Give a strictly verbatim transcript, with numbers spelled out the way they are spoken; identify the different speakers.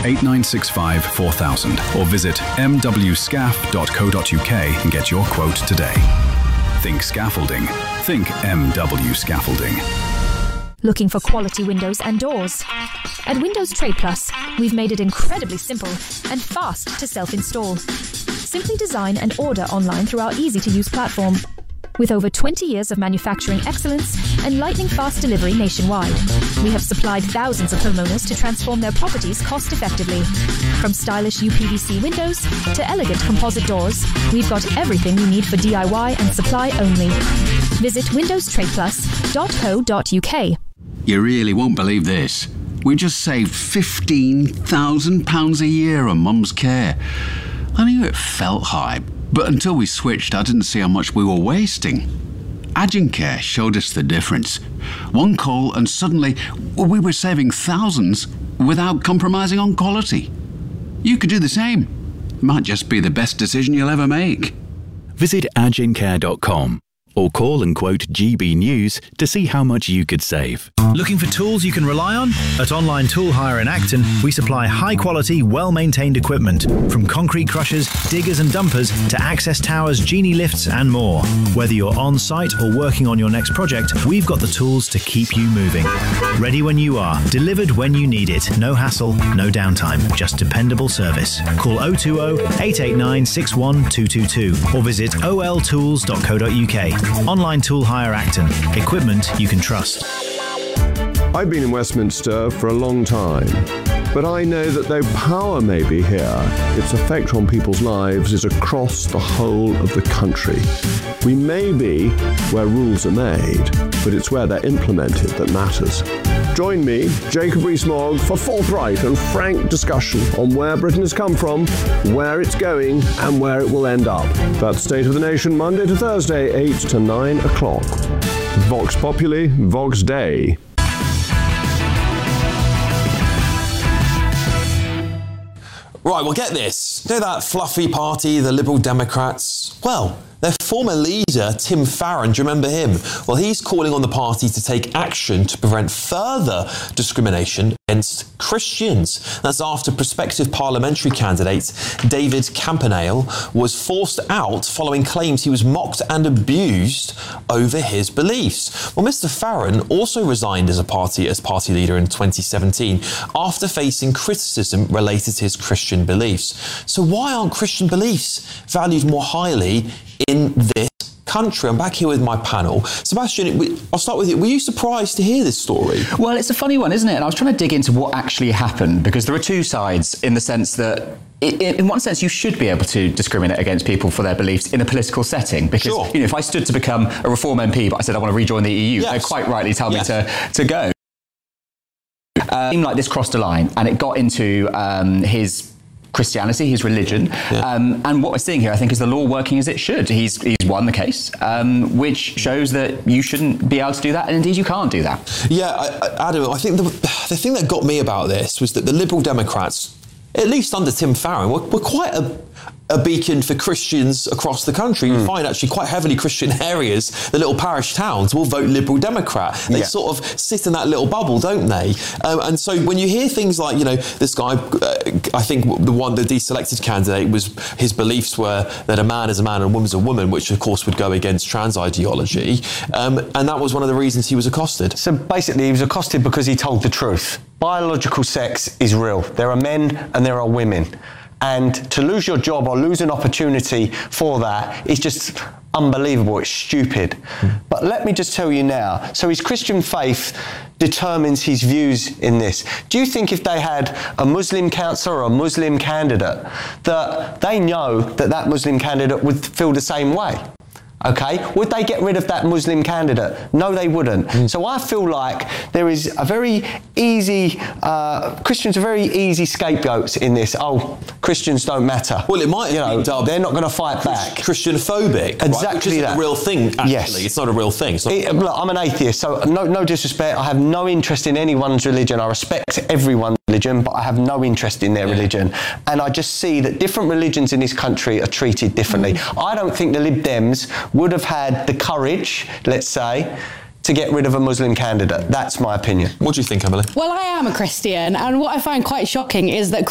Speaker 1: eight nine six five four thousand or visit m w scaff dot co dot u k and get your quote today. Think scaffolding. Think M W Scaffolding.
Speaker 2: Looking for quality windows and doors? At Windows Trade Plus, we've made it incredibly simple and fast to self-install. Simply design and order online through our easy-to-use platform. With over twenty years of manufacturing excellence and lightning-fast delivery nationwide, we have supplied thousands of homeowners to transform their properties cost-effectively. From stylish U P V C windows to elegant composite doors, we've got everything you need for D I Y and supply only. Visit windows trade plus dot co dot u k.
Speaker 3: You really won't believe this. We just saved fifteen thousand pounds a year on Mum's care. I knew it felt high, but until we switched, I didn't see how much we were wasting. Agencare showed us the difference. One call and suddenly we were saving thousands without compromising on quality. You could do the same. Might just be the best decision you'll ever make.
Speaker 4: Visit agencare dot com or call and quote G B News to see how much you could save.
Speaker 5: Looking for tools you can rely on? At Online Tool Hire in Acton, we supply high-quality, well-maintained equipment, from concrete crushers, diggers and dumpers to access towers, genie lifts and more. Whether you're on-site or working on your next project, we've got the tools to keep you moving. Ready when you are, delivered when you need it. No hassle, no downtime, just dependable service. Call oh two oh, eight eight nine, six one two two two or visit o l tools dot co dot u k. Online Tool Hire Acton. Equipment you can trust.
Speaker 6: I've been in Westminster for a long time, but I know that though power may be here, its effect on people's lives is across the whole of the country. We may be where rules are made, but it's where they're implemented that matters. Join me, Jacob Rees-Mogg, for forthright and frank discussion on where Britain has come from, where it's going, and where it will end up. That's State of the Nation, Monday to Thursday, eight to nine o'clock. Vox Populi, Vox Dei.
Speaker 7: Right, well, get this. You know that fluffy party, the Liberal Democrats? Well, their former leader, Tim Farron, do you remember him? Well, he's calling on the party to take action to prevent further discrimination against Christians. That's after prospective parliamentary candidate David Campanale was forced out following claims he was mocked and abused over his beliefs. Well, Mister Farron also resigned as a party as party leader in twenty seventeen after facing criticism related to his Christian beliefs. So why aren't Christian beliefs valued more highly in this country? I'm back here with my panel. Sebastian, I'll start with you. Were you surprised to hear this story?
Speaker 8: Well, it's a funny one, isn't it? And I was trying to dig into what actually happened, because there are two sides in the sense that in one sense, you should be able to discriminate against people for their beliefs in a political setting. Because, sure. you know, if I stood to become a Reform M P, but I said I want to rejoin the E U, yes. they'd quite rightly tell yes. me to, to go. Uh, it seemed like this crossed a line, and it got into um, his Christianity, his religion. Yeah. Um, and what we're seeing here, I think, is the law working as it should. He's he's won the case, um, which shows that you shouldn't be able to do that, and indeed you can't do that.
Speaker 7: Yeah, I, I, Adam, I think the, the thing that got me about this was that the Liberal Democrats, at least under Tim Farron, were, were quite a, a beacon for Christians across the country. Mm. You find actually quite heavily Christian areas, the little parish towns, will vote Liberal Democrat. They yeah. sort of sit in that little bubble, don't they? Um, and so when you hear things like, you know, this guy, uh, I think the one, the deselected candidate, was his beliefs were that a man is a man and a woman's a woman, which of course would go against trans ideology. Um, and that was one of the reasons he was accosted.
Speaker 9: So basically he was accosted because he told the truth. Biological sex is real. There are men and there are women. And to lose your job or lose an opportunity for that is just unbelievable. It's stupid. Mm. But let me just tell you now, so his Christian faith determines his views in this. Do you think if they had a Muslim councillor or a Muslim candidate, that they know that that Muslim candidate would feel the same way? Okay, would they get rid of that Muslim candidate? No, they wouldn't. Mm. So I feel like there is a very easy, uh, Christians are very easy scapegoats in this. Oh, Christians don't matter.
Speaker 7: Well, it might,
Speaker 9: you know, they're not going to fight back.
Speaker 7: Christianophobic,
Speaker 9: exactly
Speaker 7: right? Which isn't
Speaker 9: that.
Speaker 7: a real thing. Actually,
Speaker 9: yes.
Speaker 7: It's not a real thing. Not
Speaker 9: it, look, I'm an atheist, so no, no disrespect. I have no interest in anyone's religion. I respect everyone's religion, but I have no interest in their yeah. religion. And I just see that different religions in this country are treated differently. Mm. I don't think the Lib Dems would have had the courage, let's say, to get rid of a Muslim candidate. That's my opinion.
Speaker 7: What do you think, Emily?
Speaker 10: Well, I am a Christian, and what I find quite shocking is that